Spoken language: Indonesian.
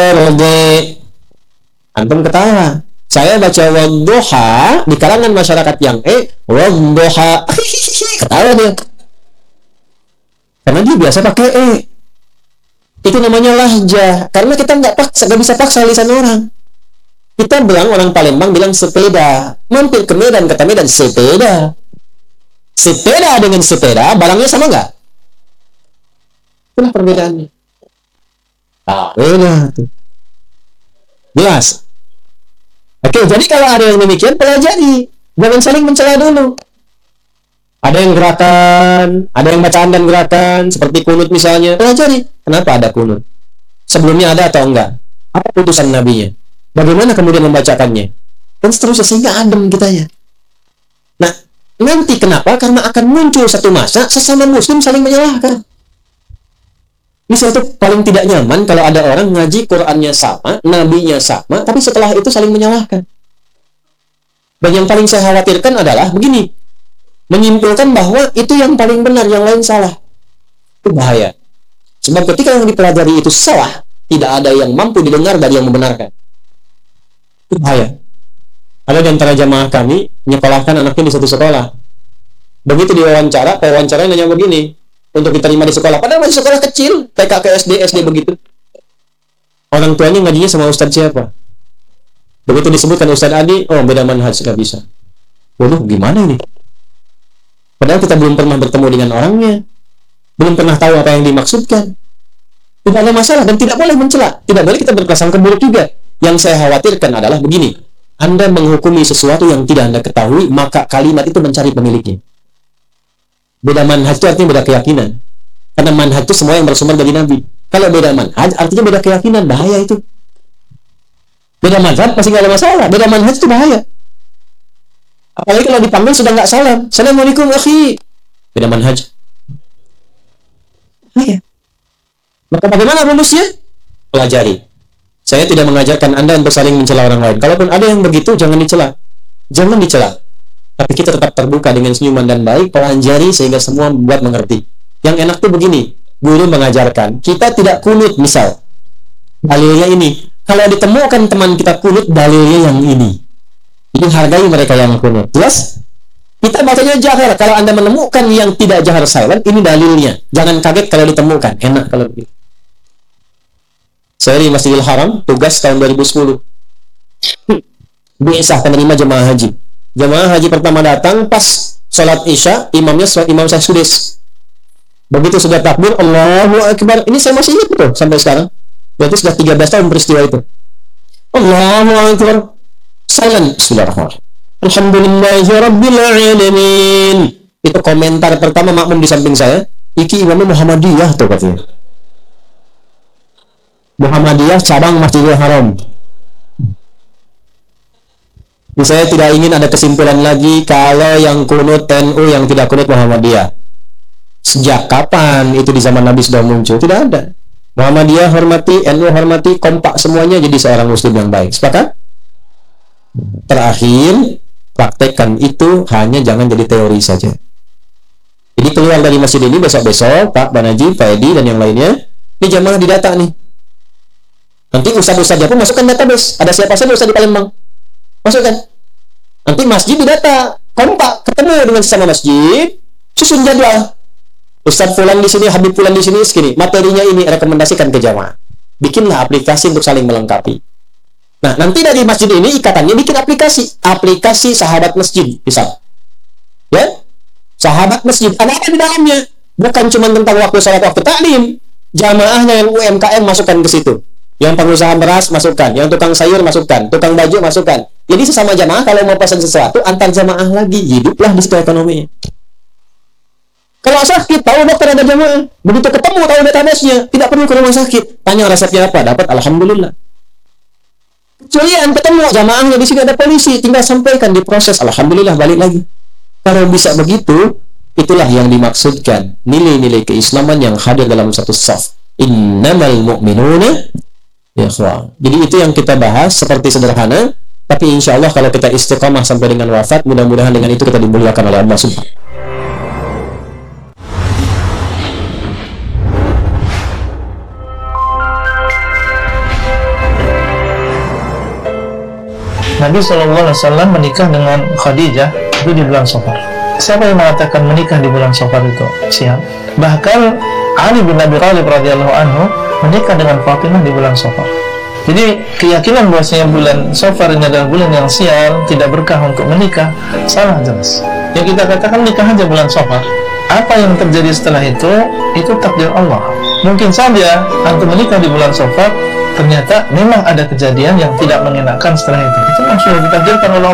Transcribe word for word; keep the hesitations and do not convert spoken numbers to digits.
ardi. Antum ketawa. Saya baca wadduha di kalangan masyarakat yang eh wadduha. Ketawa dia. Karena dia biasa pakai e. Itu namanya lahjah. Karena kita nggak paksa, nggak bisa paksa lisan orang. Kita bilang orang Palembang bilang sepeda. Mampir ke Medan, kata Medan sepeda. Sepeda dengan sepeda, barangnya sama nggak? Itulah perbedaannya. Ah, beda tuh. Jelas. Oke, jadi kalau ada yang demikian, pelajari. Jangan saling mencela dulu. Ada yang gerakan, ada yang bacaan dan gerakan, seperti kunut misalnya. Pelajari. Kenapa ada kunut? Sebelumnya ada atau enggak? Apa putusan nabinya? Bagaimana kemudian membacakannya? Dan seterusnya, sehingga adem kitanya. Nah, nanti kenapa? Karena akan muncul satu masa sesama muslim saling menyalahkan. Misalnya itu paling tidak nyaman kalau ada orang ngaji Qur'annya sama, nabinya sama, tapi setelah itu saling menyalahkan. Dan yang paling saya khawatirkan adalah begini, menyimpulkan bahwa itu yang paling benar, yang lain salah. Itu bahaya. Sebab ketika yang dipelajari itu salah, tidak ada yang mampu didengar dari yang membenarkan. Itu bahaya. Ada di antara jamaah kami menyekolahkan anaknya di satu sekolah. Begitu diwawancara, pewawancaranya nanya begini, untuk diterima di sekolah, padahal masih sekolah kecil, T K ke S D, S D begitu. Orang tuanya ngajinya sama Ustadz siapa? Begitu disebutkan Ustadz Adi, oh beda manhaj, gak bisa. Waduh, gimana ini? Padahal kita belum pernah bertemu dengan orangnya, belum pernah tahu apa yang dimaksudkan. Tidak ada masalah dan tidak boleh mencela, tidak boleh kita berprasangka buruk juga. Yang saya khawatirkan adalah begini, Anda menghukumi sesuatu yang tidak Anda ketahui, maka kalimat itu mencari pemiliknya. Beda manhaj itu artinya beda keyakinan. Karena manhaj itu semua yang bersumber dari Nabi. Kalau beda manhaj artinya beda keyakinan, bahaya itu. Beda manhaj pasti nggak ada masalah. Beda manhaj itu bahaya. Apalagi kalau dipanggil sudah nggak salam. Assalamualaikum akhi. Beda manhaj. Bahaya. Maka bagaimana rumusnya? Pelajari. Saya tidak mengajarkan Anda untuk saling mencela orang lain. Kalaupun ada yang begitu, jangan dicela. Jangan dicela. Tapi kita tetap terbuka dengan senyuman dan baik, pelajari sehingga semua membuat mengerti. Yang enak tuh begini, guru mengajarkan, kita tidak kunut misal. Dalilnya ini. Kalau ditemukan teman kita kunut, dalilnya yang ini. Jadi hargai mereka yang kunut. Jelas? Kita bacanya jahar. Kalau Anda menemukan yang tidak jahar silent, ini dalilnya. Jangan kaget kalau ditemukan. Enak kalau begitu. Saya di Masjidil Haram, tugas tahun dua ribu sepuluh. Biasa penerima jemaah haji. Jemaah haji pertama datang pas sholat isya, imamnya imam saya sudes. Begitu sudah takbir, Allahu Akbar. Ini saya masih ingat betul sampai sekarang. Berarti sudah tiga belas tahun peristiwa itu. Allahu Akbar. Silent. Bismillahirrahmanirrahim. Alhamdulillahirabbil alamin. Itu komentar pertama makmum di samping saya. Iki imamnya Muhammadiyah tuh katanya. Muhammadiyah cabang Masjidil Haram. Saya tidak ingin ada kesimpulan lagi kalau yang kunut N U, yang tidak kunut Muhammadiyah. Sejak kapan itu di zaman Nabi sudah muncul? Tidak ada. Muhammadiyah hormati, N U hormati, kompak semuanya jadi seorang muslim yang baik. Sepakat? Terakhir, praktekkan itu, hanya jangan jadi teori saja. Jadi keluar dari masjid ini besok-besok, Pak Banaji, Pak Edi, dan yang lainnya, ini jamaah didata nih. Nanti ustadz-ustadz pun masukkan database. Ada siapa saja ustadz di Palembang? Masukkan. Nanti masjid didata, kompak, ketemu dengan sesama masjid, susun jadwal. Ustadz Fulan di sini, Habib Fulan di sini, segini. Materinya ini rekomendasikan ke jamaah. Bikinlah aplikasi untuk saling melengkapi. Nah, nanti dari masjid ini ikatannya bikin aplikasi, aplikasi sahabat masjid, misal. Ya, sahabat masjid. Ada apa di dalamnya? Bukan cuma tentang waktu salat, waktu taklim. Jamaahnya yang U M K M masukkan ke situ. Yang pengusaha beras masukkan, yang tukang sayur masukkan, tukang baju masukkan. Jadi sesama jamaah kalau mau pesan sesuatu antar jamaah lagi, hiduplah di situ ekonominya. Kalau sakit, tahu dokter ada jamaah. Begitu ketemu tahu database-nya, tidak perlu ke rumah sakit. Tanya resepnya apa, dapat alhamdulillah. Kecuali yang ketemu jamaahnya di sini ada polisi, tinggal sampaikan diproses, alhamdulillah balik lagi. Kalau bisa begitu, itulah yang dimaksudkan nilai-nilai keislaman yang hadir dalam satu saf. Innamal mu'minuna ikhwah. Jadi itu yang kita bahas seperti sederhana, tapi insya Allah kalau kita istiqamah sampai dengan wafat, mudah-mudahan dengan itu kita dimuliakan oleh Allah Subhanahu. Nabi shallallahu alaihi wasallam menikah dengan Khadijah itu di bulan Safar. Siapa yang mengatakan menikah di bulan Safar itu sial? Bahkan Ali bin Abi Thalib radhiyallahu anhu menikah dengan Fatimah di bulan Safar. Jadi keyakinan bahwasanya bulan Safar ini adalah bulan yang sial, tidak berkah untuk menikah, salah jelas. Yang kita katakan nikah aja bulan Safar. Apa yang terjadi setelah itu, itu takdir Allah. Mungkin saja antum menikah di bulan Safar, ternyata memang ada kejadian yang tidak mengenakan setelah itu. Itu yang sudah ditakdirkan oleh Allah.